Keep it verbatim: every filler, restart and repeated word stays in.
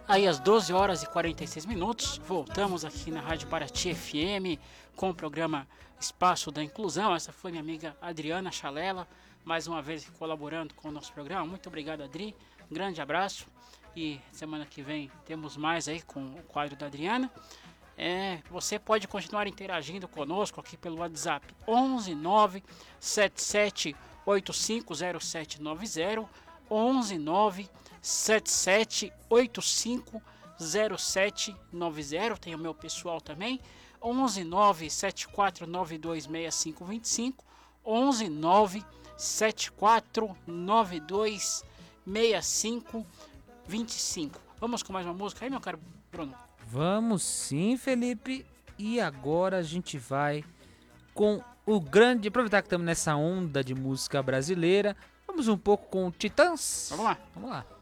Aí às doze horas e quarenta e seis minutos, voltamos aqui na Rádio Paraty F M com o programa Espaço da Inclusão. Essa foi minha amiga Adriana Chalela, mais uma vez colaborando com o nosso programa. Muito obrigado, Adri. Um grande abraço. E semana que vem temos mais aí com o quadro da Adriana. É, você pode continuar interagindo conosco aqui pelo WhatsApp onze nove sete sete oito cinco zero sete nove zero, onze nove sete sete oito cinco zero sete nove zero. Tem o meu pessoal também, onze nove sete quatro nove dois seis cinco dois cinco, onze nove sete quatro nove dois seis cinco dois cinco. Vamos com mais uma música aí, meu caro Bruno? Vamos sim, Felipe. E agora a gente vai com o grande... Aproveitar que estamos nessa onda de música brasileira, vamos um pouco com o Titãs. Vamos lá. Vamos lá.